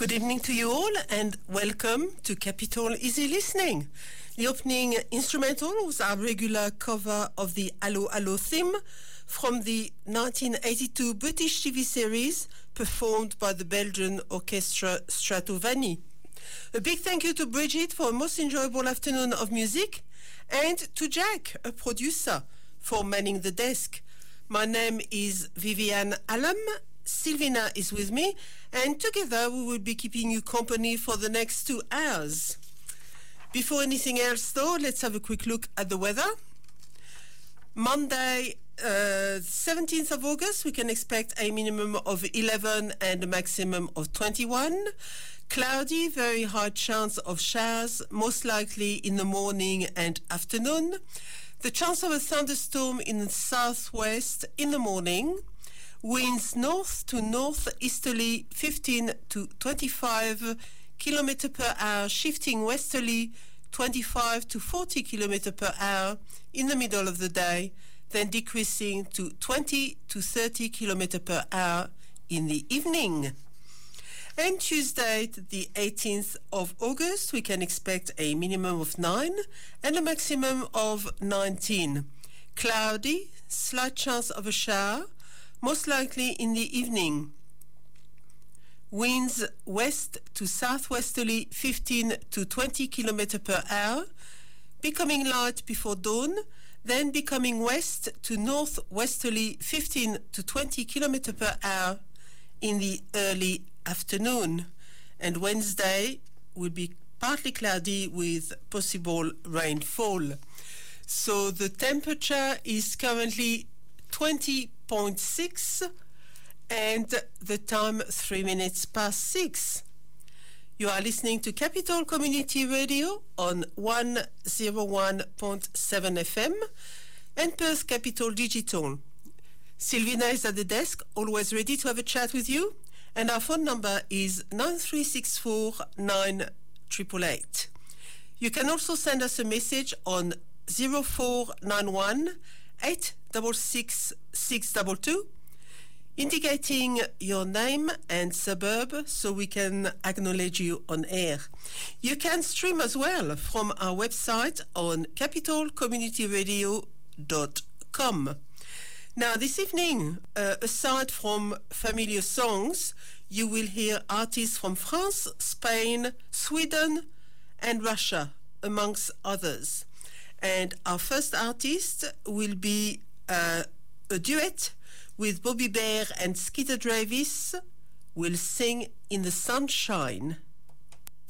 Good evening to you all and welcome to Capital Easy Listening. The opening instrumental was our regular cover of the Allo Allo theme from the 1982 British TV series performed by the Belgian orchestra Stratovani. A big thank you to Bridget for a most enjoyable afternoon of music and to Jack, a producer, for manning the desk. My name is Viviane Allam. Sylvina is with me, and together we will be keeping you company for the next 2 hours. Before anything else, though, let's have a quick look at the weather. Monday, 17th of August, we can expect a minimum of 11 and a maximum of 21. Cloudy, very high chance of showers, most likely in the morning and afternoon. The chance of a thunderstorm in the southwest in the morning. Winds north to northeasterly 15 to 25 km per hour, shifting westerly 25 to 40 km per hour in the middle of the day, then decreasing to 20 to 30 km per hour in the evening. And Tuesday, the 18th of August, we can expect a minimum of 9 and a maximum of 19. Cloudy, slight chance of a shower, most likely in the evening. Winds west to southwesterly 15 to 20 km per hour, becoming light before dawn, then becoming west to northwesterly 15 to 20 km per hour in the early afternoon. And Wednesday will be partly cloudy with possible rainfall. So the temperature is currently 20.6 and the time 3 minutes past 6. You are listening to Capital Community Radio on 101.7 FM and Perth Capital Digital. Sylvina is at the desk, always ready to have a chat with you, and our phone number is 9364 9888. You can also send us a message on 0491 866 622, indicating your name and suburb so we can acknowledge you on air. You can stream as well from our website on capitalcommunityradio.com. Now, this evening, aside from familiar songs, you will hear artists from France, Spain, Sweden, and Russia, amongst others. And our first artist will be a duet with Bobby Bear and Skeeter Davis. Will sing In the Sunshine.